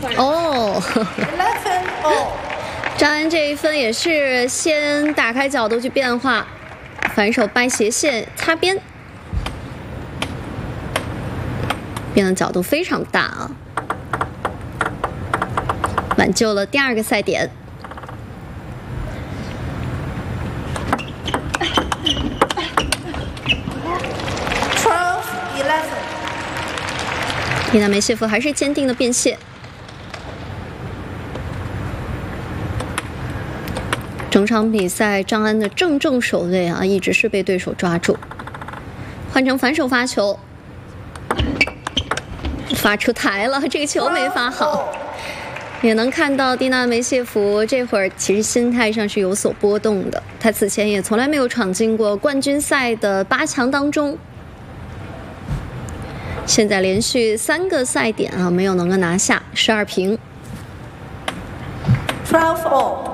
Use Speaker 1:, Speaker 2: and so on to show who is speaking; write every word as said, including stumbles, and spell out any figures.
Speaker 1: 哦，
Speaker 2: eleven all。
Speaker 1: 张安这一分也是先打开角度去变化，反手掰斜线擦边，变的角度非常大啊，挽救了第二个赛点。
Speaker 2: twelve eleven。
Speaker 1: 蒂娜梅谢夫还是坚定的变线。整场比赛，张安的正正手位啊，一直是被对手抓住。换成反手发球，发出台了，这个球没发好。也能看到蒂娜梅谢夫这会儿其实心态上是有所波动的。她此前也从来没有闯进过冠军赛的八强当中。现在连续三个赛点啊，没有能够拿下，十二平。
Speaker 2: twelve all。